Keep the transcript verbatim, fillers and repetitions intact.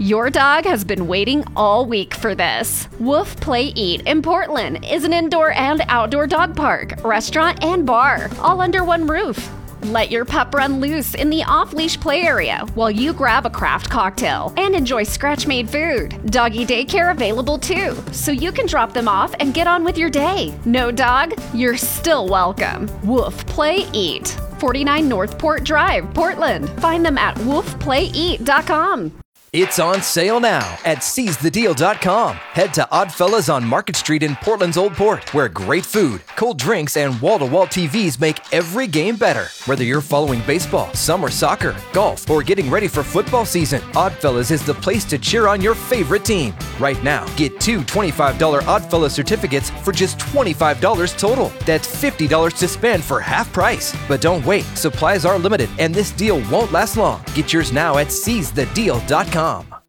Your dog has been waiting all week for this. Woof Play Eat in Portland is an indoor and outdoor dog park, restaurant, and bar, all under one roof. Let your pup run loose in the off-leash play area while you grab a craft cocktail and enjoy scratch-made food. Doggy daycare available too, so you can drop them off and get on with your day. No dog? You're still welcome. Woof Play Eat. forty-nine Northport Drive, Portland. Find them at woof play eat dot com. It's on sale now at seize the deal dot com. Head to Oddfellas on Market Street in Portland's Old Port, where great food, cold drinks, and wall-to-wall T Vs make every game better. Whether you're following baseball, summer soccer, golf, or getting ready for football season, Oddfellas is the place to cheer on your favorite team. Right now, get two twenty-five dollars Oddfellas certificates for just twenty-five dollars total. That's fifty dollars to spend for half price. But don't wait, supplies are limited, and this deal won't last long. Get yours now at seize the deal dot com.